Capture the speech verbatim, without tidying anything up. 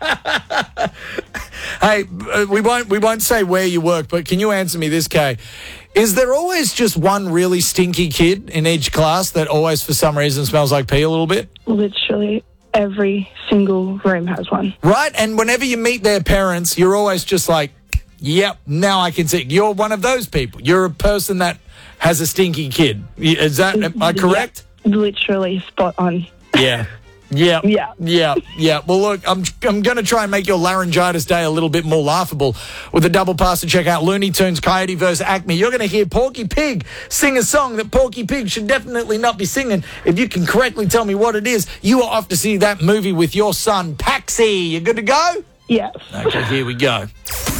Hey, uh, we won't we won't say where you work, but can you answer me this, Kay? Is there always just one really stinky kid in each class that always, for some reason, smells like pee a little bit? Literally every single room has one. Right? And whenever you meet their parents, you're always just like, yep, now I can see. You're one of those people. You're a person that has a stinky kid. Is that, am I correct? Yeah, literally spot on. Yeah. Yeah. Yeah. Yeah. Yeah. Well, look, I'm I'm going to try and make your laryngitis day a little bit more laughable with a double pass to check out Looney Tunes Coyote versus Acme. You're going to hear Porky Pig sing a song that Porky Pig should definitely not be singing. If you can correctly tell me what it is, you are off to see that movie with your son, Paxi. You good to go? Yes. Okay, here we go.